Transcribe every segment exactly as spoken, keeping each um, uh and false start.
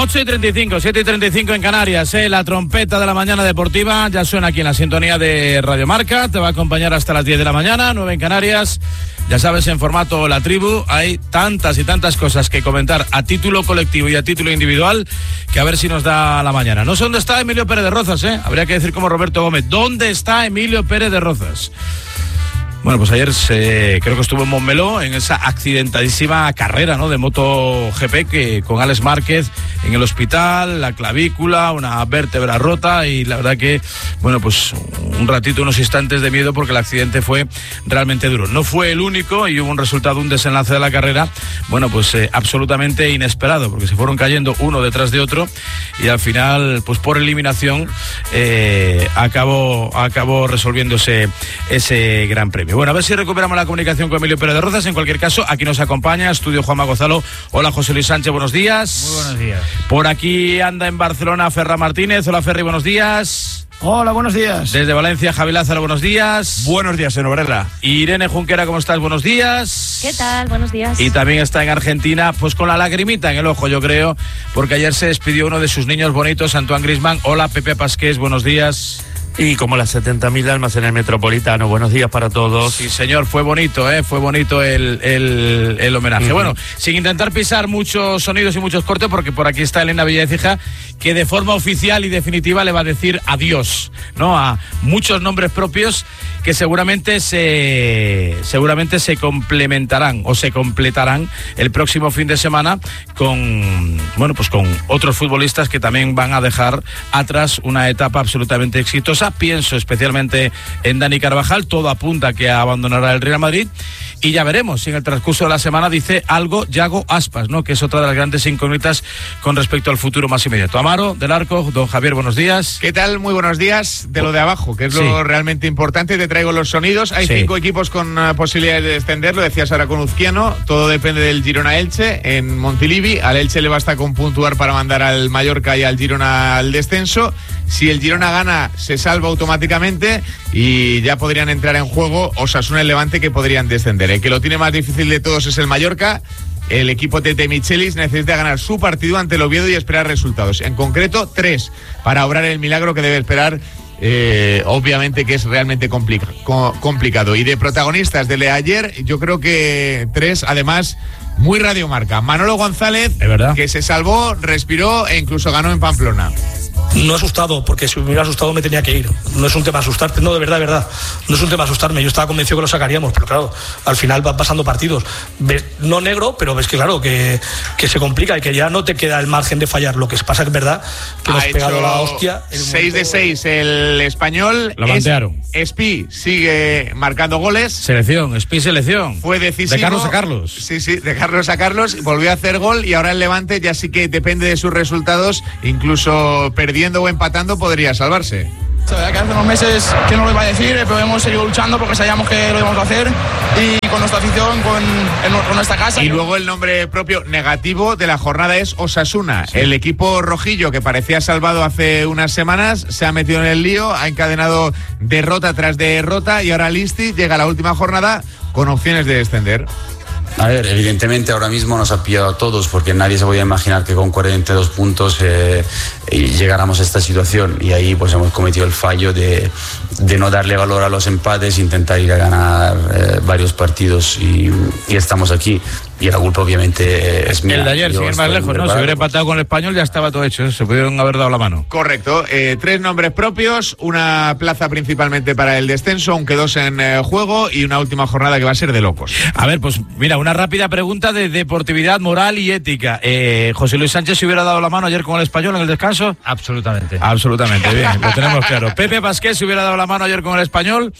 ocho y treinta y cinco, siete y treinta y cinco en Canarias, ¿eh? La trompeta de la mañana deportiva ya suena aquí en la sintonía de Radio Marca. Te va a acompañar hasta las diez de la mañana, nueve en Canarias. Ya sabes, en formato La Tribu hay tantas y tantas cosas que comentar a título colectivo y a título individual que a ver si nos da la mañana. No sé dónde está Emilio Pérez de Rozas, ¿eh? Habría que decir como Roberto Gómez, ¿dónde está Emilio Pérez de Rozas? Bueno, pues ayer se, creo que estuvo en Montmeló en esa accidentadísima carrera, ¿no?, de MotoGP, que con Alex Márquez en el hospital, la clavícula, una vértebra rota, y la verdad que, bueno, pues un ratito, unos instantes de miedo, porque el accidente fue realmente duro. No fue el único, y hubo un resultado, un desenlace de la carrera, bueno, pues eh, absolutamente inesperado, porque se fueron cayendo uno detrás de otro, y al final, pues por eliminación, eh, acabó, acabó resolviéndose ese gran premio. Bueno, a ver si recuperamos la comunicación con Emilio Pérez de Rozas. En cualquier caso, aquí nos acompaña Estudio Juanma Gonzalo. Hola, José Luis Sánchez, buenos días. Muy buenos días. Por aquí anda en Barcelona Ferran Martínez. Hola, Ferri, buenos días. Hola, buenos días. Desde Valencia, Javi Lázaro, buenos días. Buenos días, señor Varela. Irene Junquera, ¿cómo estás? Buenos días. ¿Qué tal? Buenos días. Y también está en Argentina, pues con la lagrimita en el ojo, yo creo, porque ayer se despidió uno de sus niños bonitos, Antoine Griezmann. Hola, Pepe Pasqués, buenos días. Y como las setenta mil almas en el Metropolitano. Buenos días para todos. Sí, señor, fue bonito, ¿eh? Fue bonito el, el, el homenaje. Uh-huh. Bueno, sin intentar pisar muchos sonidos y muchos cortes, porque por aquí está Elena Villaecija, que de forma oficial y definitiva le va a decir adiós, ¿no?, a muchos nombres propios que seguramente se seguramente se complementarán o se completarán el próximo fin de semana con, bueno, pues con otros futbolistas que también van a dejar atrás una etapa absolutamente exitosa. Pienso especialmente en Dani Carvajal. Todo apunta a que abandonará el Real Madrid, y ya veremos si en el transcurso de la semana dice algo Yago Aspas, ¿no?, que es otra de las grandes incógnitas con respecto al futuro más inmediato. Amaro del Arco, don Javier, buenos días. ¿Qué tal? Muy buenos días. De lo de abajo, que es lo sí. realmente importante, te traigo los sonidos. Hay sí. cinco equipos con uh, posibilidades de descender, lo decías ahora con Uzquiano. Todo depende del Girona Elche en Montilivi. Al Elche le basta con puntuar para mandar al Mallorca y al Girona al descenso. Si el Girona gana, se salva automáticamente y ya podrían entrar en juego Osasuna y Levante, que podrían descender. El que lo tiene más difícil de todos es el Mallorca. El equipo Tete Michelis necesita ganar su partido ante el Oviedo y esperar resultados. En concreto, tres, para obrar el milagro que debe esperar. Eh, obviamente que es realmente complica, co- complicado. Y de protagonistas de ayer, yo creo que tres, además, muy radiomarca. Manolo González, que se salvó, respiró e incluso ganó en Pamplona. No asustado, porque si me hubiera asustado me tenía que ir. No es un tema asustarte, no, de verdad, de verdad. No es un tema asustarme, yo estaba convencido que lo sacaríamos, pero claro, al final van pasando partidos. Ves, no negro, pero ves que claro, que, que se complica y que ya no te queda el margen de fallar. Lo que pasa que es verdad que hemos pegado la hostia. seis de seis el Español. Lo bandearon. Espi sigue marcando goles. Selección, Espi selección. Fue decisivo. De Carlos a Carlos. Sí, sí, de Carlos a Carlos. Volvió a hacer gol y ahora el Levante ya sí que depende de sus resultados, incluso perdiendo o empatando podría salvarse. La verdad que hace unos meses que no lo iba a decir, pero hemos seguido luchando porque sabíamos que lo íbamos a hacer, y con nuestra afición, con, en, con nuestra casa. Y luego el nombre propio negativo de la jornada es Osasuna. Sí. El equipo rojillo, que parecía salvado hace unas semanas, se ha metido en el lío, ha encadenado derrota tras derrota, y ahora Listi llega a la última jornada con opciones de descender. A ver, evidentemente ahora mismo nos ha pillado a todos, porque nadie se podía imaginar que con cuarenta y dos puntos eh, llegáramos a esta situación, y ahí pues hemos cometido el fallo de, de no darle valor a los empates, intentar ir a ganar eh, varios partidos, y, y estamos aquí. Y la culpa obviamente es mía. El de ayer, sin ir más lejos, ¿no? Si hubiera empatado con el Español ya estaba todo hecho, ¿eh? Se pudieron haber dado la mano. Correcto. Eh, tres nombres propios, una plaza principalmente para el descenso, aunque dos en eh, juego, y una última jornada que va a ser de locos. A ver, pues mira, una rápida pregunta de deportividad, moral y ética. Eh, ¿José Luis Sánchez se hubiera dado la mano ayer con el Español en el descanso? Absolutamente. Absolutamente, bien, lo tenemos claro. Pepe Pasqués se hubiera dado la mano ayer con el Español.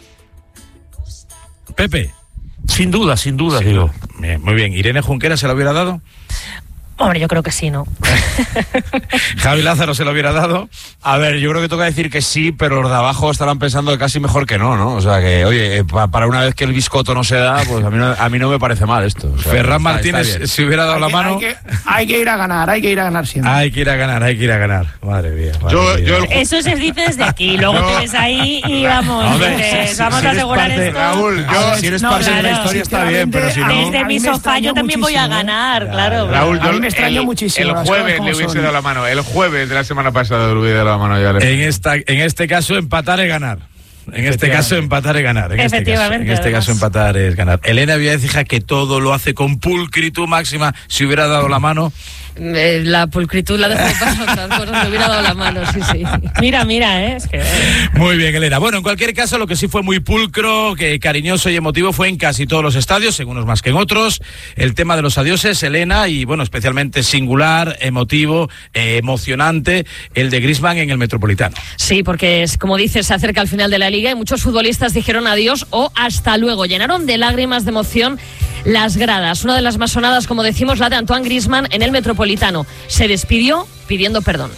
Pepe. Sin duda, sin duda, sí, digo. Bien, muy bien. ¿Irene Junquera se lo hubiera dado? Hombre, yo creo que sí, ¿no? Javi Lázaro se lo hubiera dado. A ver, yo creo que toca decir que sí, pero los de abajo estarán pensando que casi mejor que no, ¿no? O sea que, oye, para una vez que el biscoto no se da, pues a mí no, a mí no me parece mal esto. O sea, Ferran está, Martínez está se hubiera dado hay la que, mano. Hay que, hay que ir a ganar, hay que ir a ganar siempre. Hay que ir a ganar, hay que ir a ganar. Madre mía. Madre Yo, mía. yo el... Eso se dice desde aquí, luego No. te ves ahí y vamos, Hombre, dices, si- si- vamos si a eres asegurar parte- esto. Raúl, yo... Si eres No, parte de la claro, historia está bien, pero si no... Desde A mí mi me sofá extrañó yo también voy a muchísimo, ¿eh? ganar, claro. Raúl, yo, A mí me el, muchísimo. El jueves le hubiese dado la mano. El jueves de la semana pasada le hubiese dado la mano. Ya le... en, esta, en este caso, empatar es ganar. En este caso, empatar es ganar. En Efectivamente. Este caso, en este caso, empatar es ganar. Elena Viecija, que todo lo hace con pulcritud máxima, si hubiera dado la mano. Eh, la pulcritud la dejo para otras cosas, me hubiera dado la mano, sí, sí. Mira, mira, ¿eh? Es que... Muy bien, Elena. Bueno, en cualquier caso, lo que sí fue muy pulcro, que cariñoso y emotivo fue en casi todos los estadios, en unos más que en otros. El tema de los adioses, Elena, y bueno, especialmente singular, emotivo, eh, emocionante, el de Griezmann en el Metropolitano. Sí, porque es, como dices, se acerca al final de la Liga y muchos futbolistas dijeron adiós o hasta luego. Llenaron de lágrimas de emoción las gradas. Una de las más sonadas, como decimos, la de Antoine Griezmann en el Metropolitano. Se despidió pidiendo perdón.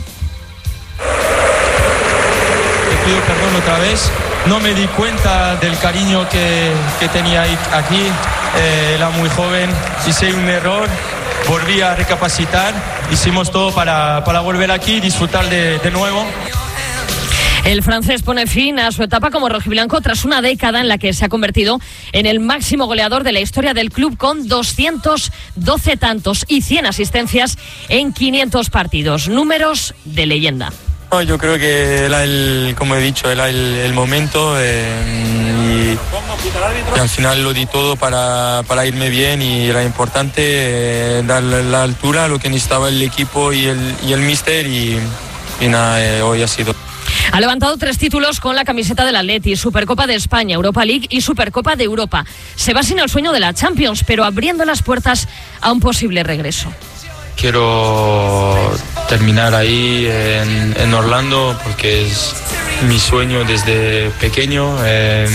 Te pido perdón otra vez. No me di cuenta del cariño que, que tenía aquí. Eh, era muy joven. Hice un error. Volví a recapacitar. Hicimos todo para, para volver aquí y disfrutar de, de nuevo. El francés pone fin a su etapa como rojiblanco tras una década en la que se ha convertido en el máximo goleador de la historia del club con doscientos doce tantos y cien asistencias en quinientos partidos. Números de leyenda. Yo creo que era el, como he dicho, era el, el momento eh, y, y al final lo di todo para, para irme bien y era importante eh, dar la altura a lo que necesitaba el equipo y el, y el míster y, y nada, eh, hoy ha sido. Ha levantado tres títulos con la camiseta del Atleti, Supercopa de España, Europa League y Supercopa de Europa. Se va sin el sueño de la Champions, pero abriendo las puertas a un posible regreso. Quiero terminar ahí en, en Orlando porque es mi sueño desde pequeño eh,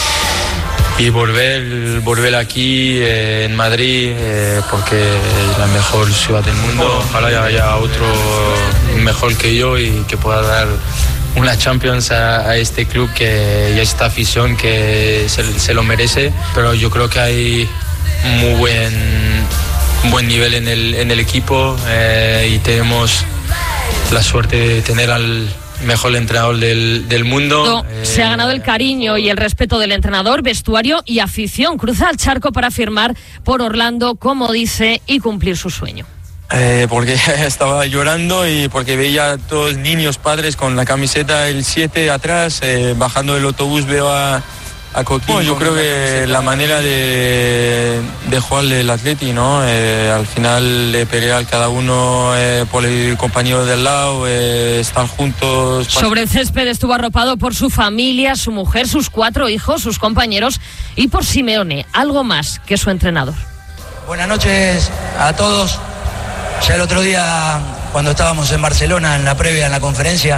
y volver, volver aquí eh, en Madrid eh, porque es la mejor ciudad del mundo. Ojalá haya otro mejor que yo y que pueda dar una Champions a, a este club que, y a esta afición que se, se lo merece, pero yo creo que hay muy buen, buen nivel en el, en el equipo eh, y tenemos la suerte de tener al mejor entrenador del, del mundo. No, eh, se ha ganado el cariño y el respeto del entrenador, vestuario y afición. Cruza el charco para firmar por Orlando, como dice, y cumplir su sueño. Eh, porque estaba llorando y porque veía a todos los niños, padres con la camiseta el siete atrás, eh, bajando del autobús veo a, a Coquín. Bueno, yo creo que la manera de, de jugar del Atleti, ¿no? Eh, al final de pelear cada uno eh, por el compañero del lado, eh, estar juntos. Sobre el césped estuvo arropado por su familia, su mujer, sus cuatro hijos, sus compañeros y por Simeone, algo más que su entrenador. Buenas noches a todos. Ya el otro día, cuando estábamos en Barcelona, en la previa, en la conferencia,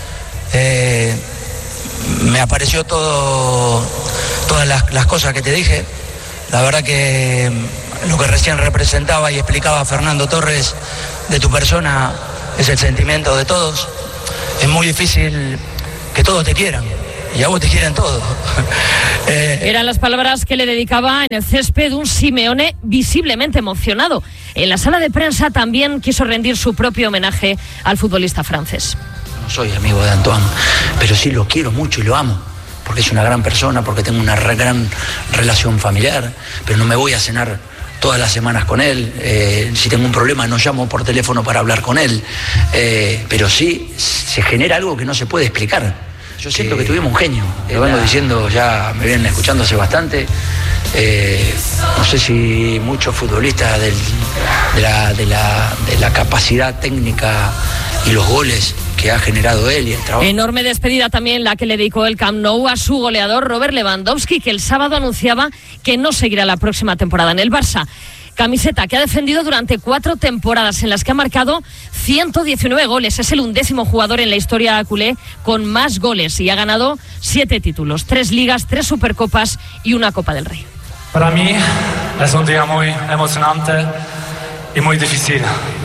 eh, me apareció todo, todas las, las cosas que te dije. La verdad que lo que recién representaba y explicaba Fernando Torres de tu persona es el sentimiento de todos. Es muy difícil que todos te quieran. Y a vos te quieren todo. eh, Eran las palabras que le dedicaba en el césped un Simeone visiblemente emocionado. En la sala de prensa también quiso rendir su propio homenaje al futbolista francés. No soy amigo de Antoine, pero sí lo quiero mucho y lo amo. Porque es una gran persona, porque tengo una re gran relación familiar. Pero no me voy a cenar todas las semanas con él. Eh, si tengo un problema no llamo por teléfono para hablar con él. Eh, pero sí se genera algo que no se puede explicar. Yo siento que tuvimos un genio, lo vengo diciendo, ya me vienen escuchando hace bastante. Eh, no sé si muchos futbolistas del, de, la, de, la, de la capacidad técnica y los goles que ha generado él y el trabajo. Enorme despedida también la que le dedicó el Camp Nou a su goleador Robert Lewandowski, que el sábado anunciaba que no seguirá la próxima temporada en el Barça. Camiseta que ha defendido durante cuatro temporadas en las que ha marcado ciento diecinueve goles. Es el undécimo jugador en la historia culé con más goles y ha ganado siete títulos, tres ligas, tres supercopas y una Copa del Rey. Para mí es un día muy emocionante y muy difícil.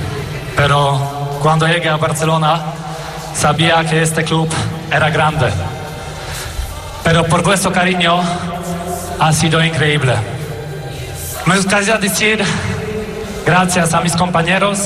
Pero cuando llegué a Barcelona sabía que este club era grande. Pero por vuestro cariño ha sido increíble. Me gustaría decir gracias a mis compañeros,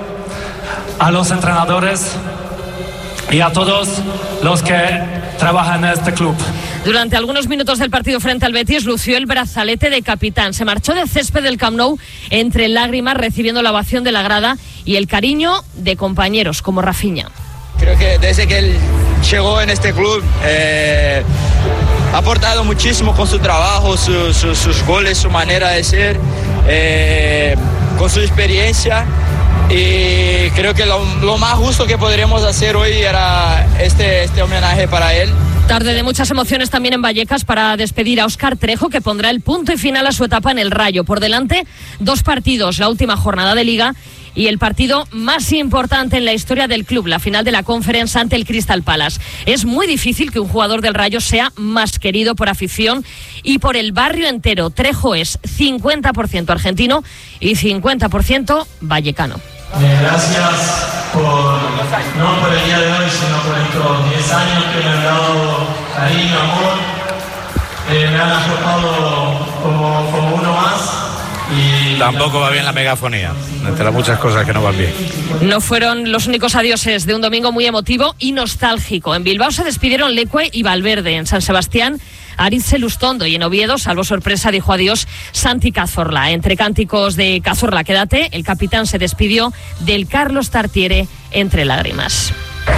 a los entrenadores y a todos los que trabajan en este club. Durante algunos minutos del partido frente al Betis lució el brazalete de capitán. Se marchó del césped del Camp Nou entre lágrimas, recibiendo la ovación de la grada y el cariño de compañeros como Rafinha. Creo que desde que él llegó en este club eh, ha aportado muchísimo con su trabajo, su, su, sus goles, su manera de ser, eh, con su experiencia. Y creo que lo, lo más justo que podríamos hacer hoy era este, este homenaje para él. Tarde de muchas emociones también en Vallecas para despedir a Óscar Trejo, que pondrá el punto y final a su etapa en el Rayo. Por delante, dos partidos, la última jornada de Liga y el partido más importante en la historia del club, la final de la Conference ante el Crystal Palace. Es muy difícil que un jugador del Rayo sea más querido por afición y por el barrio entero. Trejo es cincuenta por ciento argentino y cincuenta por ciento vallecano. Eh, gracias por, no por el día de hoy, sino por estos diez años que me han dado cariño, amor, eh, me han aportado como, como uno más. Y tampoco va bien la megafonía, entre las muchas cosas que no van bien. No fueron los únicos adioses de un domingo muy emotivo y nostálgico. En Bilbao se despidieron Leque y Valverde. En San Sebastián, Aritz Lustondo, y en Oviedo, salvo sorpresa, dijo adiós Santi Cazorla. Entre cánticos de Cazorla, quédate, el capitán se despidió del Carlos Tartiere entre lágrimas.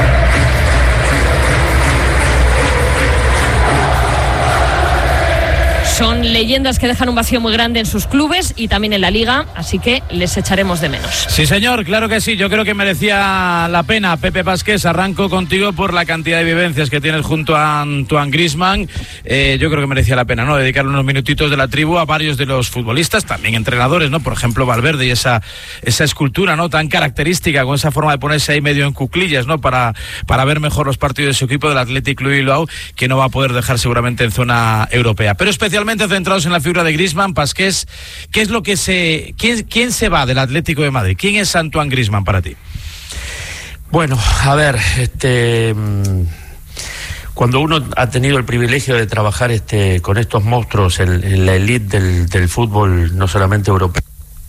Son leyendas que dejan un vacío muy grande en sus clubes y también en la Liga, así que les echaremos de menos. Sí, señor, claro que sí. Yo creo que merecía la pena. Pepe Pasqués, arranco contigo por la cantidad de vivencias que tienes junto a Antoine Griezmann. Eh, yo creo que merecía la pena, ¿no? Dedicar unos minutitos de la tribu a varios de los futbolistas, también entrenadores, ¿no? Por ejemplo, Valverde y esa, esa escultura, ¿no? Tan característica, con esa forma de ponerse ahí medio en cuclillas, ¿no? Para, para ver mejor los partidos de su equipo, del Athletic Club Bilbao, que no va a poder dejar seguramente en zona europea. Pero especialmente centrados en la figura de Griezmann, Pasqués, ¿qué es lo que se, quién, quién se va del Atlético de Madrid? ¿Quién es Antoine Griezmann para ti? Bueno, a ver, este, cuando uno ha tenido el privilegio de trabajar este, con estos monstruos en, en la elite del, del fútbol, no solamente europeo,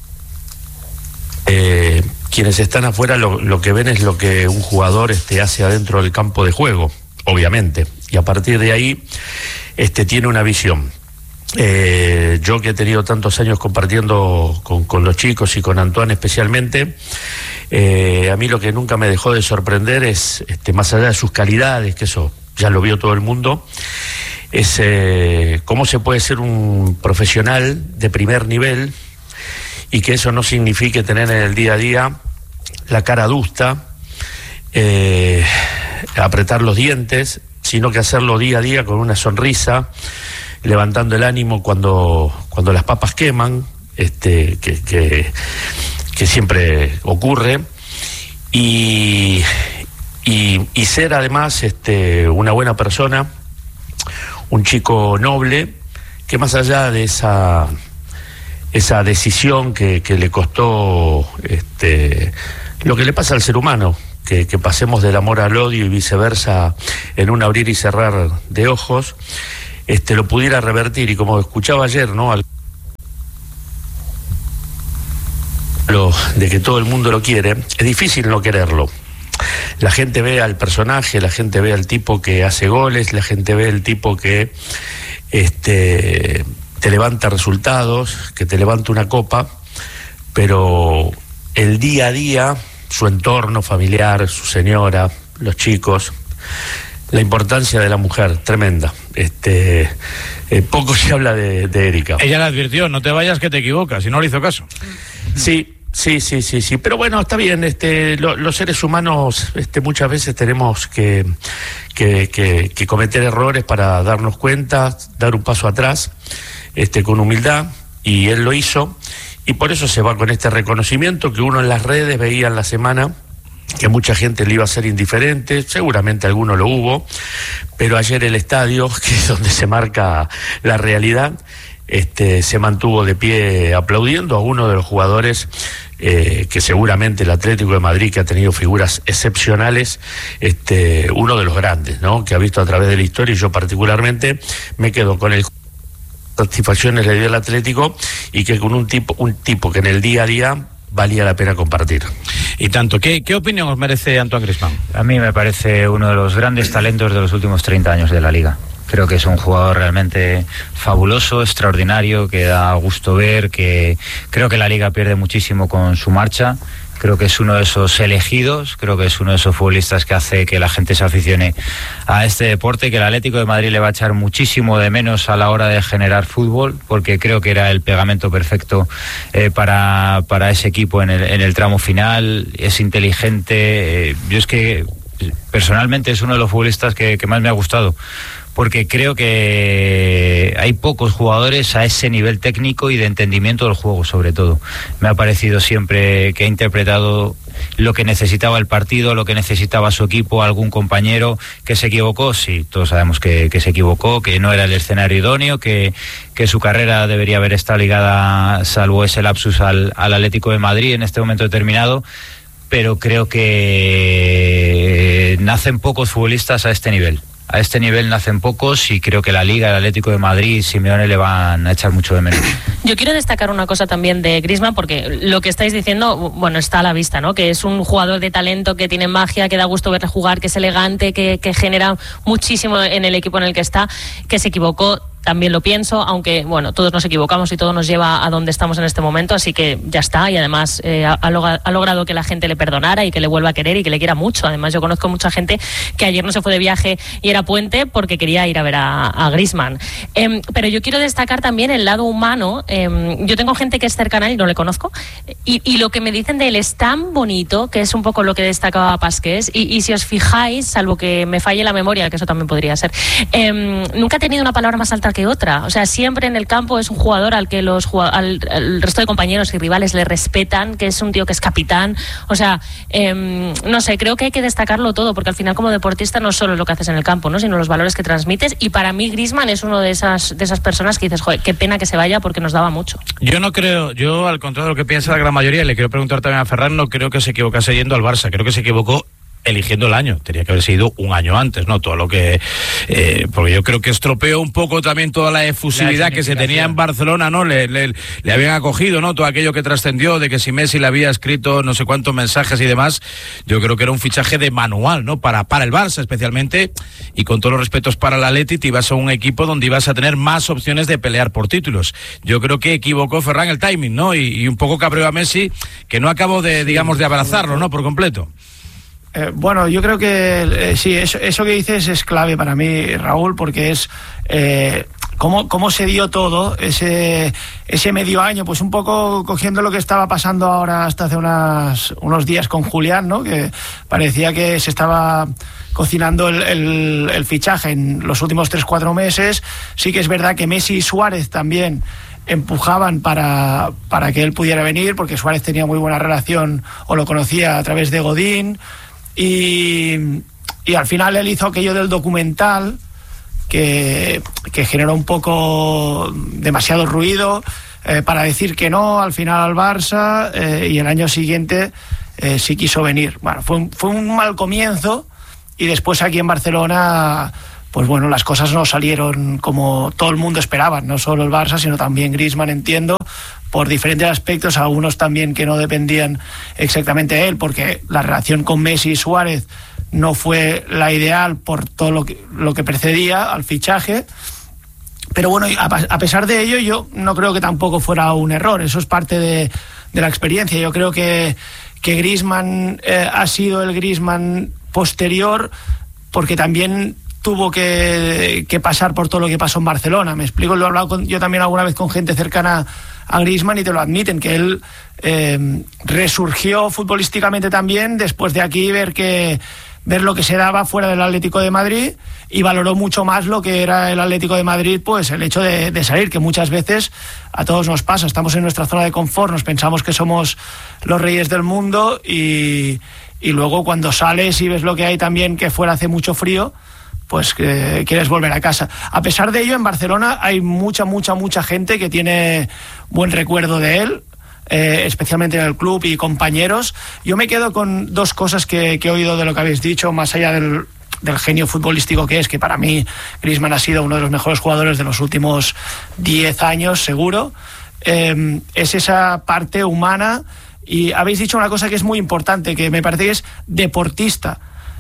eh, quienes están afuera lo, lo que ven es lo que un jugador este, hace adentro del campo de juego, obviamente, y a partir de ahí este, tiene una visión. Eh, yo que he tenido tantos años compartiendo con, con los chicos y con Antoine especialmente, eh, a mí lo que nunca me dejó de sorprender es, este, más allá de sus calidades, que eso ya lo vio todo el mundo, es eh, cómo se puede ser un profesional de primer nivel y que eso no signifique tener en el día a día la cara adusta, eh, apretar los dientes, sino que hacerlo día a día con una sonrisa, levantando el ánimo cuando, cuando las papas queman, este, que, que, que siempre ocurre, y, y, y ser además este, una buena persona, un chico noble, que más allá de esa, esa decisión que, que le costó este, lo que le pasa al ser humano, que, que pasemos del amor al odio y viceversa en un abrir y cerrar de ojos, Este, lo pudiera revertir. Y como escuchaba ayer, ¿no? Al... Lo de que todo el mundo lo quiere, es difícil no quererlo. La gente ve al personaje, la gente ve al tipo que hace goles, la gente ve el tipo que este, te levanta resultados, que te levanta una copa, pero el día a día, su entorno familiar, su señora, los chicos, la importancia de la mujer, tremenda. Este, eh, poco se habla de, de Erika. Ella le advirtió, no te vayas que te equivocas, y no le hizo caso. Sí, sí, sí, sí, sí. Pero bueno, está bien. Este, lo, los seres humanos, este, muchas veces tenemos que, que, que, que cometer errores para darnos cuenta, dar un paso atrás, este, con humildad, y él lo hizo, y por eso se va con este reconocimiento que uno en las redes veía en la semana, que mucha gente le iba a ser indiferente, seguramente alguno lo hubo, pero ayer el estadio, que es donde se marca la realidad, este, se mantuvo de pie aplaudiendo a uno de los jugadores eh, que seguramente el Atlético de Madrid, que ha tenido figuras excepcionales, este, uno de los grandes, ¿no?, que ha visto a través de la historia, y yo particularmente me quedo con el satisfacciones le dio el Atlético, y que con un tipo, un tipo que en el día a día valía la pena compartir. Y tanto, ¿qué, qué opinión os merece Antoine Griezmann? A mí me parece uno de los grandes talentos de los últimos treinta años de la Liga. Creo que es un jugador realmente fabuloso, extraordinario, que da gusto ver, que creo que la Liga pierde muchísimo con su marcha. Creo que es uno de esos elegidos, creo que es uno de esos futbolistas que hace que la gente se aficione a este deporte, que el Atlético de Madrid le va a echar muchísimo de menos a la hora de generar fútbol, porque creo que era el pegamento perfecto eh, para, para ese equipo en el, en el tramo final. Es inteligente, eh, yo es que personalmente es uno de los futbolistas que, que más me ha gustado, porque creo que hay pocos jugadores a ese nivel técnico y de entendimiento del juego, sobre todo. Me ha parecido siempre que ha interpretado lo que necesitaba el partido, lo que necesitaba su equipo, algún compañero que se equivocó. Sí, todos sabemos que, que se equivocó, que no era el escenario idóneo, que, que su carrera debería haber estado ligada, salvo ese lapsus, al, al Atlético de Madrid en este momento determinado. Pero creo que nacen pocos futbolistas a este nivel. A este nivel nacen pocos y creo que la Liga, el Atlético de Madrid y Simeone le van a echar mucho de menos. Yo quiero destacar una cosa también de Griezmann, porque lo que estáis diciendo, bueno, está a la vista, ¿no? Que es un jugador de talento, que tiene magia, que da gusto verle jugar, que es elegante, que, que genera muchísimo en el equipo en el que está, que se equivocó. También lo pienso, aunque bueno, todos nos equivocamos y todo nos lleva a donde estamos en este momento, así que ya está. Y además eh, ha, ha logrado que la gente le perdonara y que le vuelva a querer y que le quiera mucho. Además, yo conozco mucha gente que ayer no se fue de viaje y era puente porque quería ir a ver a, a Griezmann. Eh, pero yo quiero destacar también el lado humano. Eh, yo tengo gente que es cercana a él y no le conozco, y, y lo que me dicen de él es tan bonito, que es un poco lo que destacaba Pasqués. Y, y si os fijáis, salvo que me falle la memoria, que eso también podría ser, eh, nunca ha tenido una palabra más alta que otra. O sea, siempre en el campo es un jugador al que los al, al resto de compañeros y rivales le respetan, que es un tío que es capitán. O sea, eh, no sé, creo que hay que destacarlo todo, porque al final como deportista no solo es lo que haces en el campo, ¿no? Sino los valores que transmites. Y para mí Griezmann es uno de esas de esas personas que dices, joder, qué pena que se vaya porque nos daba mucho. Yo no creo, yo al contrario de lo que piensa la gran mayoría, y le quiero preguntar también a Ferran, no creo que se equivocase yendo al Barça, creo que se equivocó eligiendo el año. Tenía que haber sido un año antes, ¿no? Todo lo que... Eh, porque yo creo que estropeó un poco también toda la efusividad que se tenía en Barcelona, ¿no? Le, le, le habían acogido, ¿no? Todo aquello que trascendió de que si Messi le había escrito no sé cuántos mensajes y demás. Yo creo que era un fichaje de manual, ¿no? Para, para el Barça especialmente, y con todos los respetos para el Atleti, te ibas a un equipo donde ibas a tener más opciones de pelear por títulos. Yo creo que equivocó Ferran el timing, ¿no? Y, y un poco cabreó a Messi, que no acabó de, digamos, de abrazarlo, ¿no? Por completo. Eh, bueno, yo creo que eh, sí, eso, eso que dices es clave para mí, Raúl, porque es eh, cómo, cómo se dio todo ese, ese medio año, pues un poco cogiendo lo que estaba pasando ahora hasta hace unas, unos días con Julián, ¿no? Que parecía que se estaba cocinando el, el, el fichaje en los últimos tres cuatro meses. Sí que es verdad que Messi y Suárez también empujaban para, para que él pudiera venir, porque Suárez tenía muy buena relación o lo conocía a través de Godín. Y, y al final él hizo aquello del documental que, que generó un poco demasiado ruido eh, para decir que no al final al Barça, eh, y el año siguiente eh, sí quiso venir. Bueno, fue un, fue un mal comienzo, y después aquí en Barcelona, pues bueno, las cosas no salieron como todo el mundo esperaba, no solo el Barça, sino también Griezmann, entiendo, por diferentes aspectos, algunos también que no dependían exactamente de él, porque la relación con Messi y Suárez no fue la ideal por todo lo que, lo que precedía al fichaje. Pero bueno, a, a pesar de ello, yo no creo que tampoco fuera un error, eso es parte de, de la experiencia. Yo creo que, que Griezmann eh, ha sido el Griezmann posterior, porque también tuvo que, que pasar por todo lo que pasó en Barcelona. Me explico, lo he hablado con, yo también alguna vez con gente cercana a Griezmann, y te lo admiten, que él eh, resurgió futbolísticamente también después de aquí ver que ver lo que se daba fuera del Atlético de Madrid, y valoró mucho más lo que era el Atlético de Madrid, pues el hecho de, de salir, que muchas veces a todos nos pasa, estamos en nuestra zona de confort, nos pensamos que somos los reyes del mundo, y, y luego cuando sales y ves lo que hay también, que fuera hace mucho frío, pues que quieres volver a casa. A pesar de ello, en Barcelona hay mucha, mucha, mucha gente que tiene buen recuerdo de él, eh, especialmente en el club y compañeros. Yo me quedo con dos cosas que, que he oído de lo que habéis dicho, más allá del, del genio futbolístico que es, que para mí Griezmann ha sido uno de los mejores jugadores de los últimos diez años, seguro. Eh, es esa parte humana, y habéis dicho una cosa que es muy importante, que me parece que es deportista.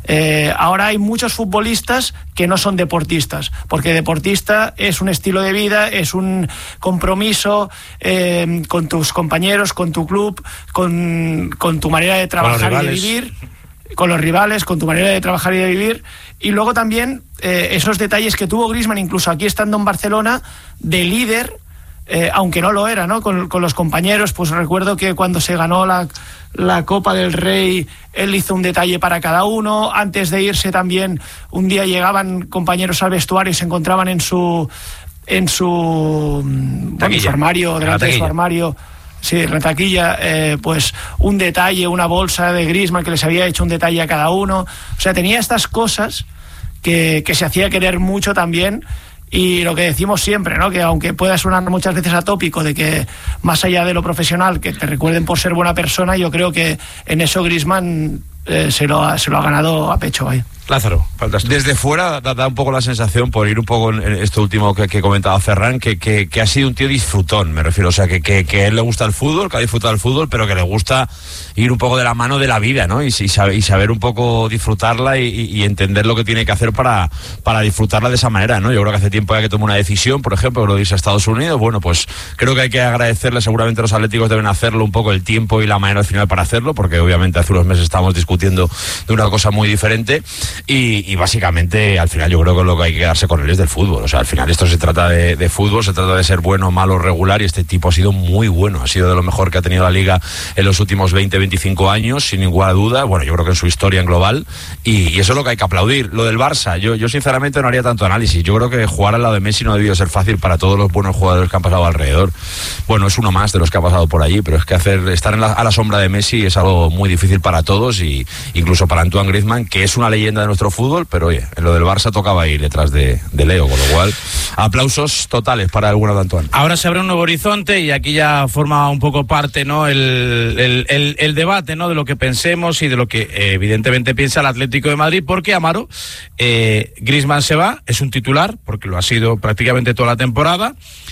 Eh, ahora hay muchos futbolistas que no son deportistas, porque deportista es un estilo de vida, es un compromiso eh, con tus compañeros, con tu club, con, con tu manera de trabajar y de vivir, con los rivales, con tu manera de trabajar y de vivir. Y luego también eh, esos detalles que tuvo Griezmann, incluso aquí estando en Barcelona, de líder, eh, aunque no lo era, ¿no? Con, con los compañeros, pues recuerdo que cuando se ganó la, la Copa del Rey, él hizo un detalle para cada uno. Antes de irse también, un día llegaban compañeros al vestuario y se encontraban en su en su, bueno, su armario, delante de su armario, sí, en la taquilla, eh, pues un detalle, una bolsa de Griezmann que les había hecho un detalle a cada uno. O sea, tenía estas cosas que, que se hacía querer mucho también. Y lo que decimos siempre, ¿no? Que aunque pueda sonar muchas veces atópico de que más allá de lo profesional, que te recuerden por ser buena persona, yo creo que en eso Griezmann eh, se, lo ha, se lo ha ganado a pecho ahí. Lázaro, faltas tú. Desde fuera da, da un poco la sensación, por ir un poco en esto último que, que comentaba Ferran, que, que, que ha sido un tío disfrutón, me refiero, o sea, que, que, que a él le gusta el fútbol, que ha disfrutado el fútbol, pero que le gusta ir un poco de la mano de la vida, ¿no? Y, y, saber, y saber un poco disfrutarla y, y entender lo que tiene que hacer para, para disfrutarla de esa manera, ¿no? Yo creo que hace tiempo ya que tomó una decisión, por ejemplo, lo de irse a Estados Unidos, bueno, pues creo que hay que agradecerle, seguramente los atléticos deben hacerlo un poco el tiempo y la manera al final para hacerlo, porque obviamente hace unos meses estábamos discutiendo de una cosa muy diferente y, y básicamente Básicamente, al final yo creo que lo que hay que quedarse con él es del fútbol. O sea, al final esto se trata de, de fútbol, se trata de ser bueno, malo, regular, y este tipo ha sido muy bueno, ha sido de lo mejor que ha tenido la Liga en los últimos veinte, veinticinco años, sin ninguna duda. Bueno, yo creo que en su historia en global, y, y eso es lo que hay que aplaudir. Lo del Barça, yo, yo sinceramente no haría tanto análisis. Yo creo que jugar al lado de Messi no ha debido ser fácil para todos los buenos jugadores que han pasado alrededor. Bueno, es uno más de los que ha pasado por allí, pero es que hacer estar en la, a la sombra de Messi es algo muy difícil para todos, y incluso para Antoine Griezmann, que es una leyenda de nuestro fútbol, pero oye, en lo del Barça tocaba ir detrás de, de Leo, con lo cual aplausos totales para el bueno de Antoine. Ahora se abre un nuevo horizonte y aquí ya forma un poco parte, ¿no? el, el, el, el debate, ¿no? De lo que pensemos y de lo que eh, evidentemente piensa el Atlético de Madrid, porque Amaro, eh, Griezmann se va, es un titular, porque lo ha sido prácticamente toda la temporada,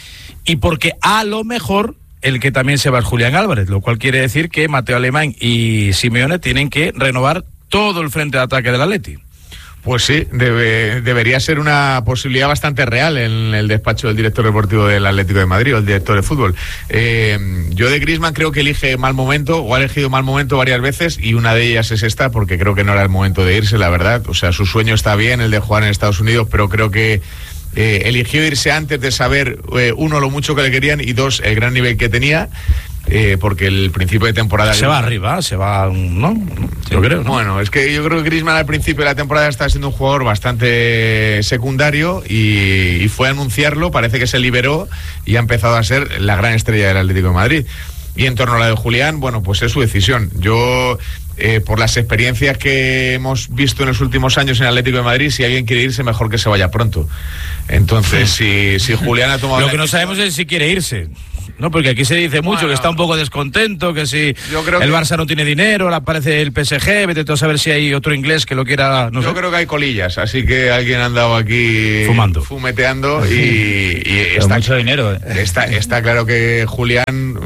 y porque a lo mejor el que también se va es Julián Álvarez, lo cual quiere decir que Mateo Alemán y Simeone tienen que renovar todo el frente de ataque del Atleti. Pues sí, debe, debería ser una posibilidad bastante real en el despacho del director deportivo del Atlético de Madrid, o el director de fútbol. Eh, yo de Griezmann creo que elige mal momento, o ha elegido mal momento varias veces, y una de ellas es esta, porque creo que no era el momento de irse, la verdad. O sea, su sueño está bien, el de jugar en Estados Unidos, pero creo que eh, eligió irse antes de saber, eh, uno, lo mucho que le querían, y dos, el gran nivel que tenía. Eh, porque el principio de temporada... Se va arriba, se va... ¿no? Sí, yo creo, ¿no? Bueno, es que yo creo que Griezmann al principio de la temporada está siendo un jugador bastante secundario, y, y fue a anunciarlo, parece que se liberó y ha empezado a ser la gran estrella del Atlético de Madrid. Y en torno a la de Julián, bueno, pues es su decisión. Yo... Eh, por las experiencias que hemos visto en los últimos años en el Atlético de Madrid, si alguien quiere irse, mejor que se vaya pronto. Entonces, si, si Julián ha tomado... Lo que no sabemos es si quiere irse, ¿no? Porque aquí se dice mucho, bueno, que está un poco descontento, que si yo creo el que... Barça no tiene dinero, le aparece el P S G, vete tú a saber si hay otro inglés que lo quiera, no Yo sé. creo que hay colillas, así que alguien ha andado aquí fumando, fumeteando, y, y está, mucho dinero, ¿eh? está, está claro que Julián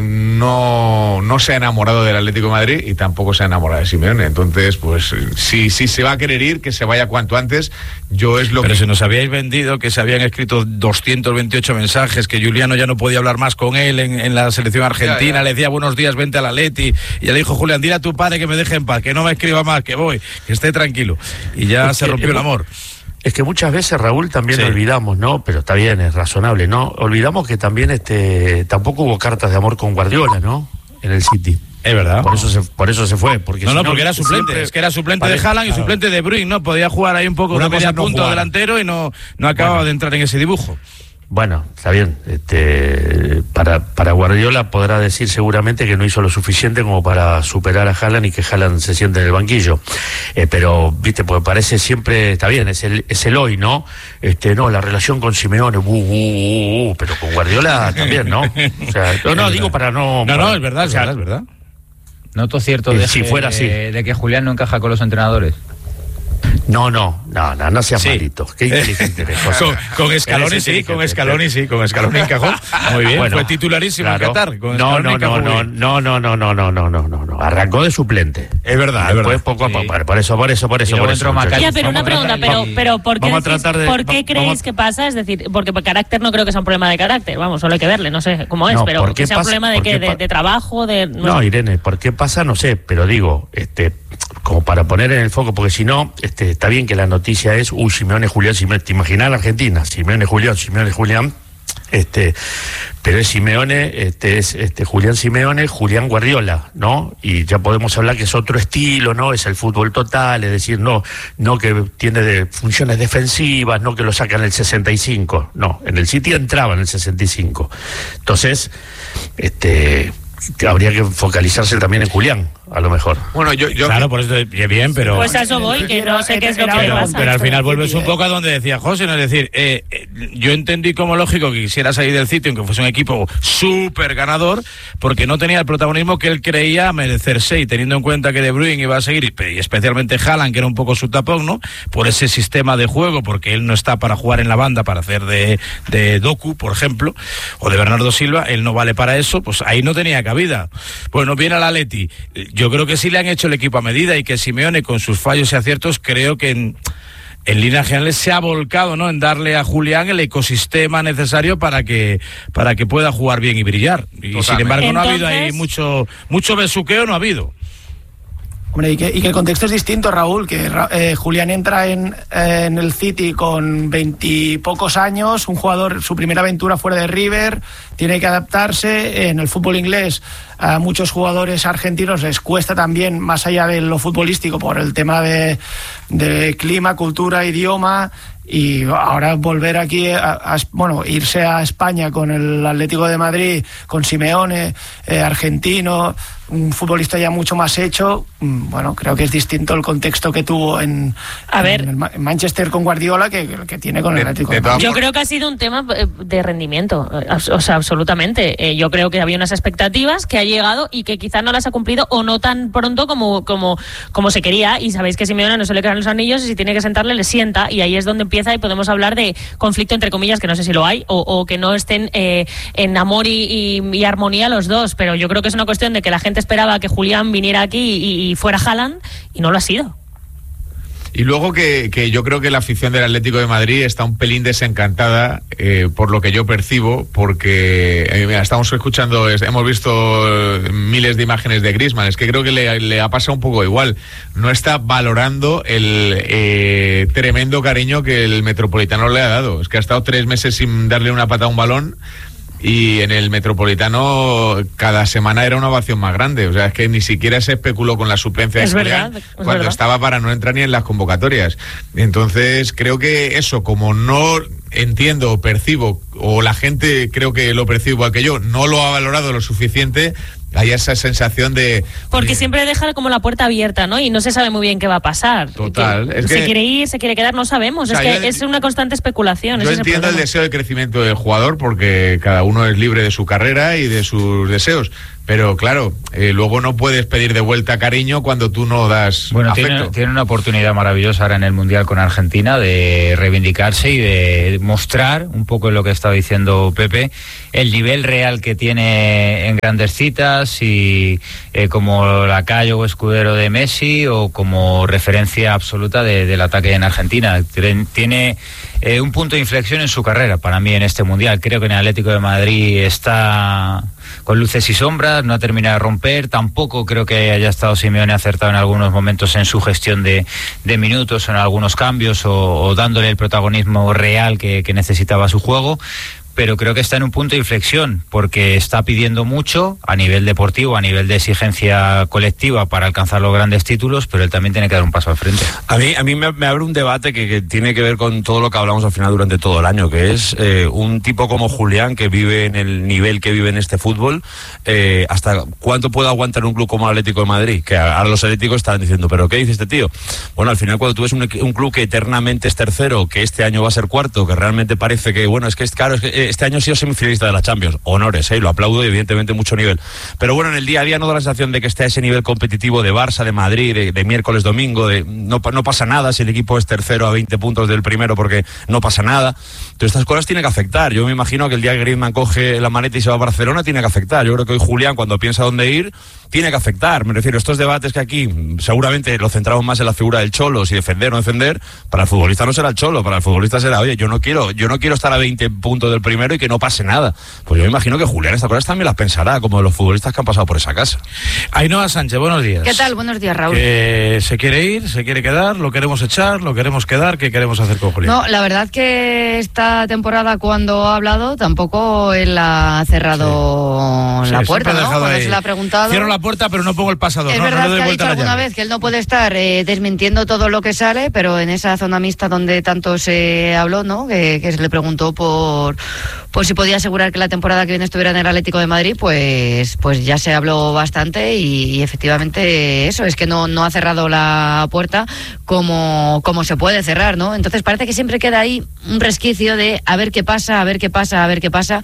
no, no se ha enamorado del Atlético de Madrid, y tampoco se ha enamorado de Simeone. Entonces, pues si, si se va a querer ir, que se vaya cuanto antes. Yo es lo Pero que... se nos habíais vendido que se habían escrito doscientos veintiocho mensajes, que Juliano ya no podía hablar más con él en, en la selección argentina, ya, ya. Le decía buenos días, vente al Atleti, y ya le dijo Julián, dile a tu padre que me deje en paz, que no me escriba más, que voy, que esté tranquilo. Y ya es se rompió que, el amor. Es que muchas veces, Raúl, también sí. olvidamos, ¿no? Pero está bien, es razonable, ¿no? Olvidamos que también este tampoco hubo cartas de amor con Guardiola, ¿no? En el City. Es verdad. Por eso se, por eso se fue. Porque no, si no, no, porque era suplente. siempre... Es que era suplente vale, de Haaland y claro. suplente de Bruyne, ¿no? Podía jugar ahí un poco Una de media no punto jugar. delantero y no, no acababa bueno. de entrar en ese dibujo. Bueno, está bien. Este, para, para Guardiola podrá decir seguramente que no hizo lo suficiente como para superar a Haaland y que Haaland se siente en el banquillo. Eh, pero, viste, porque parece siempre, está bien, es el, es el hoy, ¿no? Este, no, la relación con Simeone, uh, uh, uh, pero con Guardiola también, ¿no? O sea, no, no, digo para no... No, para, no, es verdad, es o sea, verdad, es verdad. ¿Noto cierto de, si fuera así. de que Julián no encaja con los entrenadores? No, no, no, no, no seas sí. malito. Qué inteligente eres, con, con Scaloni sí, con Scaloni sí, con Scaloni encajó. Muy bien, bueno, fue titularísimo claro. en Qatar. Con no, no, no, no, no, no, no, no, no, no, no, no, no. Arrancó de suplente. Es verdad, es verdad. Poco a poco, sí. por eso, por eso, por eso, por eso. Ya, pero una pregunta, pero, pero ¿por qué, decís, de, ¿por qué creéis que pasa? Es decir, porque por carácter no creo que sea un problema de carácter, vamos, solo hay que verle, no sé cómo es, no, pero que sea un problema de, que, de, de trabajo, de... No, no, Irene, ¿por qué pasa? No sé, pero digo, este, como para poner en el foco, porque si no, este, está bien que la noticia es, uy, Simeone, Julián, Simeone, te imaginas la Argentina, Simeone, Julián, Simeone, Julián, este, pero es Simeone, este, es este, Julián Simeone, Julián Guardiola, ¿no? Y ya podemos hablar que es otro estilo, ¿no? Es el fútbol total, es decir, no, no que tiene de funciones defensivas, no que lo sacan en el sesenta y cinco, no, en el City entraba en el sesenta y cinco. Entonces, este, habría que focalizarse también en Julián, a lo mejor. Bueno, yo, yo claro, por eso bien, pero pues a eso voy, que no sé qué es lo que pero, pasa. Pero al final vuelves un poco a donde decía José, ¿no? Es decir, eh, eh, yo entendí como lógico que quisiera salir del sitio, aunque fuese un equipo súper ganador, porque no tenía el protagonismo que él creía merecerse, y teniendo en cuenta que De Bruyne iba a seguir, y especialmente Haaland, que era un poco su tapón, ¿no? Por ese sistema de juego, porque él no está para jugar en la banda, para hacer de, de Doku, por ejemplo, o de Bernardo Silva, él no vale para eso, pues ahí no tenía cabida. Bueno, viene al Atleti. Yo creo que sí le han hecho el equipo a medida, y que Simeone, con sus fallos y aciertos, creo que en, en líneas generales se ha volcado, ¿no?, en darle a Julián el ecosistema necesario para que para que pueda jugar bien y brillar. Y totalmente. Sin embargo, no Entonces... ha habido ahí mucho mucho besuqueo, no ha habido. Hombre, y que, y que el contexto es distinto, Raúl, que eh, Julián entra en, eh, en el City con veintipocos años, un jugador, su primera aventura fuera de River, tiene que adaptarse. En el fútbol inglés a muchos jugadores argentinos les cuesta también, más allá de lo futbolístico, por el tema de, de clima, cultura, idioma. Y ahora volver aquí, a, a, bueno, irse a España con el Atlético de Madrid, con Simeone, eh, argentino, un futbolista ya mucho más hecho, bueno, creo que es distinto el contexto que tuvo en, a ver, en, en Manchester con Guardiola que, que tiene con el Atlético de Madrid. Yo creo que ha sido un tema de rendimiento, o sea, absolutamente. Yo creo que había unas expectativas que ha llegado y que quizás no las ha cumplido, o no tan pronto como, como, como se quería, y sabéis que Simeone no se le quedan los anillos, y si tiene que sentarle, le sienta, y ahí es donde empieza y podemos hablar de conflicto entre comillas, que no sé si lo hay, o, o que no estén eh, en amor y, y, y armonía los dos, pero yo creo que es una cuestión de que la gente esperaba que Julián viniera aquí y, y fuera Haaland, y no lo ha sido. Y luego que, que yo creo que la afición del Atlético de Madrid está un pelín desencantada, eh, por lo que yo percibo, porque eh, mira, estamos escuchando, hemos visto miles de imágenes de Griezmann, es que creo que le, le ha pasado un poco igual, no está valorando el eh, tremendo cariño que el Metropolitano le ha dado, es que ha estado tres meses sin darle una pata a un balón, y en el Metropolitano cada semana era una ovación más grande, o sea, es que ni siquiera se especuló con la suplencia es de Julián cuando verdad. estaba para no entrar ni en las convocatorias. Entonces creo que eso, como no entiendo, percibo, o la gente creo que lo percibe igual que yo, no lo ha valorado lo suficiente, hay esa sensación de... Porque siempre deja como la puerta abierta, ¿no? Y no se sabe muy bien qué va a pasar. Total. Es se que, quiere ir, se quiere quedar, no sabemos. O sea, es que yo, es una constante especulación. Yo entiendo el, el deseo de crecimiento del jugador, porque cada uno es libre de su carrera y de sus deseos. Pero claro, eh, luego no puedes pedir de vuelta cariño cuando tú no das bueno, afecto. Tiene, tiene una oportunidad maravillosa ahora en el Mundial con Argentina de reivindicarse y de mostrar, un poco lo que estaba diciendo Pepe, el nivel real que tiene en grandes citas, y eh, como lacayo o escudero de Messi, o como referencia absoluta de, del ataque en Argentina. Tiene eh, un punto de inflexión en su carrera, para mí, en este Mundial. Creo que en el Atlético de Madrid está con luces y sombras, no ha terminado de romper, tampoco creo que haya estado Simeone acertado en algunos momentos en su gestión de, de minutos, en algunos cambios, o, o dándole el protagonismo real que, que necesitaba su juego. Pero creo que está en un punto de inflexión, porque está pidiendo mucho a nivel deportivo, a nivel de exigencia colectiva para alcanzar los grandes títulos, pero él también tiene que dar un paso al frente. A mí, a mí me, me abre un debate que, que tiene que ver con todo lo que hablamos al final durante todo el año, que es eh, un tipo como Julián, que vive en el nivel que vive en este fútbol, eh, hasta cuánto puede aguantar un club como el Atlético de Madrid, que ahora los atléticos están diciendo, ¿pero qué dice este tío? Bueno, al final cuando tú ves un, un club que eternamente es tercero, que este año va a ser cuarto, que realmente parece que, bueno, es que es claro, es que este año ha sido semifinalista de la Champions. Honores, ¿eh? Lo aplaudo y evidentemente mucho nivel. Pero bueno, en el día a día no da la sensación de que esté a ese nivel competitivo de Barça, de Madrid, de, de miércoles, domingo, de no, no pasa nada si el equipo es tercero a veinte puntos del primero porque no pasa nada. Entonces estas cosas tienen que afectar. Yo me imagino que el día que Griezmann coge la maleta y se va a Barcelona tiene que afectar. Yo creo que hoy Julián, cuando piensa dónde ir, tiene que afectar. Me refiero a estos debates que aquí seguramente lo centramos más en la figura del Cholo, si defender o no defender. Para el futbolista no será el Cholo, para el futbolista será, oye, yo no quiero, yo no quiero estar a veinte puntos del primero y que no pase nada. Pues yo me imagino que Julián estas cosas también las pensará, como los futbolistas que han pasado por esa casa. Ainhoa Sánchez, buenos días. ¿Qué tal? Buenos días, Raúl. Eh, ¿Se quiere ir? ¿Se quiere quedar? ¿Lo queremos echar? ¿Lo queremos quedar? ¿Qué queremos hacer con Julián? No, la verdad que esta temporada, cuando ha hablado, tampoco él ha cerrado sí. la sí, puerta, ¿no? Cuando ahí. se le ha preguntado. Cierro la puerta, pero no pongo el pasador. Es no, verdad no le doy que ha vuelta dicho a la alguna llave. vez que él no puede estar eh, desmintiendo todo lo que sale, pero en esa zona mixta donde tanto se habló, ¿no? Que, que se le preguntó por, por si podía asegurar que la temporada que viene estuviera en el Atlético de Madrid, pues, pues ya se habló bastante y, y efectivamente eso, es que no, no ha cerrado la puerta como, como se puede cerrar, ¿no? Entonces parece que siempre queda ahí un resquicio de a ver qué pasa, a ver qué pasa, a ver qué pasa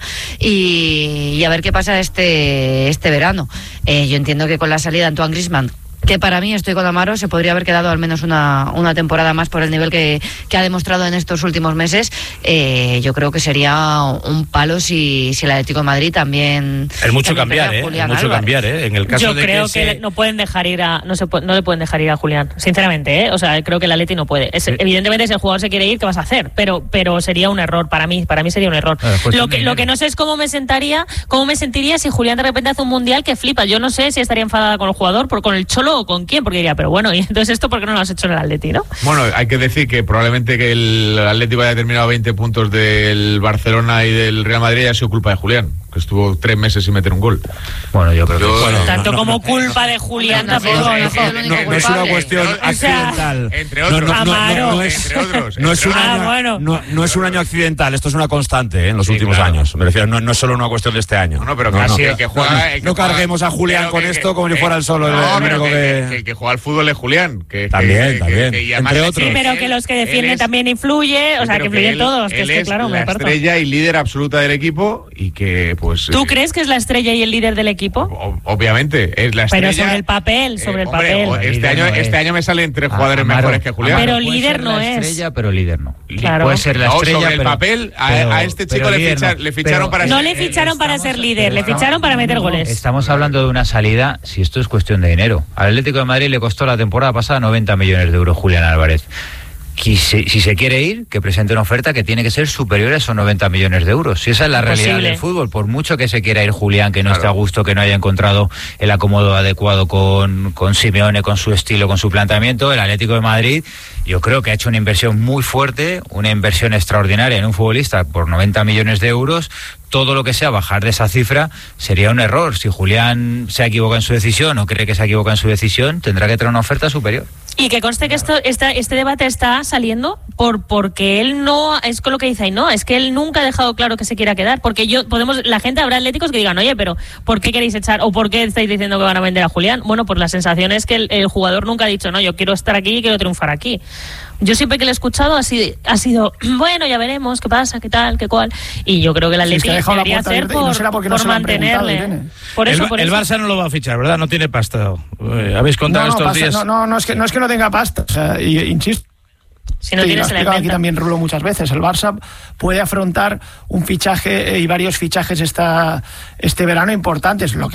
y, y a ver qué pasa este, este verano. Eh, yo entiendo que con la salida de Antoine Griezmann, que para mí, estoy con Amaro, se podría haber quedado al menos una, una temporada más por el nivel que, que ha demostrado en estos últimos meses. Eh, yo creo que sería un palo si, si el Atlético de Madrid también... Es mucho cambiar, ¿eh? Es mucho Álvarez. cambiar, ¿eh? En el caso yo de creo que, que se... no pueden dejar ir a... No, se, no le pueden dejar ir a Julián, sinceramente, ¿eh? O sea, creo que el Atleti no puede. Es, sí. Evidentemente, si el jugador se quiere ir, ¿qué vas a hacer? Pero, pero sería un error, para mí, para mí sería un error. Bueno, pues lo, que, lo que no sé es cómo me sentaría, cómo me sentiría si Julián de repente hace un mundial que flipa. Yo no sé si estaría enfadada con el jugador, por, con el Cholo o con quién, porque diría, pero bueno, y entonces esto, ¿por qué no lo has hecho en el Atleti, no? Bueno, hay que decir que probablemente que el Atlético haya terminado a veinte puntos del Barcelona y del Real Madrid haya sido culpa de Julián, que estuvo tres meses sin meter un gol. Bueno, yo creo que... Yo, bueno, tanto no, como no, culpa de Julián no, tampoco. no, No, no, no, no es una cuestión accidental. Entre otros. No, no, no, no, no es, entre otros. No es un ah, año, bueno. no, no es un año accidental, esto es una constante, ¿eh? En los sí, últimos claro. años. Me refiero, no, no es solo una cuestión de este año. No, no pero no, casi no. el que juega... No, el que no juega, carguemos a Julián con que, esto como que, si fuera el solo. No, el pero que, que... que, que juega al fútbol es Julián. Que, también, que, también. Que, que entre otros. Sí, pero que los que defienden es, también influye, o sea, que influyen él, todos. Que él es que, es claro, la me parto. estrella y líder absoluta del equipo y que, pues... ¿Tú eh, crees que es la estrella y el líder del equipo? Obviamente, es la estrella. Pero sobre el papel, sobre eh, el hombre, papel. Este año, no este año me salen tres jugadores Amaro, mejores que Julián. Pero Puede líder ser no la es. estrella, pero líder no. Claro. Puede ser la no, estrella, sobre el pero, papel, a, pero, a este chico le, ficha, no. le ficharon pero, para... No ser, le ficharon eh, para estamos, ser líder, le pero, ficharon para meter goles. Estamos hablando de una salida, si esto es cuestión de dinero. Al Atlético de Madrid le costó la temporada pasada noventa millones de euros Julián Álvarez. Si, si se quiere ir, que presente una oferta que tiene que ser superior a esos noventa millones de euros. Si esa es la realidad Posible. del fútbol, por mucho que se quiera ir Julián, que no claro. esté a gusto, que no haya encontrado el acomodo adecuado con, con Simeone, con su estilo, con su planteamiento, el Atlético de Madrid, yo creo que ha hecho una inversión muy fuerte, una inversión extraordinaria en un futbolista por noventa millones de euros. Todo lo que sea bajar de esa cifra sería un error. Si Julián se equivoca en su decisión o cree que se equivoca en su decisión, tendrá que traer una oferta superior. Y que conste que esto, esta, este debate está saliendo por porque él no, es con lo que dice ahí, no, es que él nunca ha dejado claro que se quiera quedar, porque yo podemos, la gente habrá atléticos que digan, oye, pero ¿por qué queréis echar o por qué estáis diciendo que van a vender a Julián? Bueno, pues la sensación es que el, el jugador nunca ha dicho, no, yo quiero estar aquí y quiero triunfar aquí. Yo siempre que lo he escuchado ha sido, ha sido bueno, ya veremos qué pasa, qué tal, qué cual, y yo creo que el Atlético sí, es que debería ser por, no será porque por no mantenerle. Por eso, el, por el eso. Barça no lo va a fichar, ¿verdad? No tiene pasta. Eh, Habéis contado no, no, estos pasa, días. No, no, no, es que, no es que no tenga pasta, o sea, y, insisto. Si no sí, tienes, lo ha explicado aquí también Rulo muchas veces. El Barça puede afrontar un fichaje y varios fichajes esta, este verano importantes. Lo que